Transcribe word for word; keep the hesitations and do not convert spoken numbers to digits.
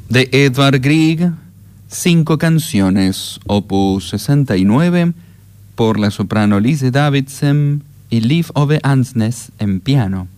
de Edvard Grieg, cinco canciones, opus sesenta y nueve, por la soprano Lise Davidsen y Liv Ove Ansnes en piano.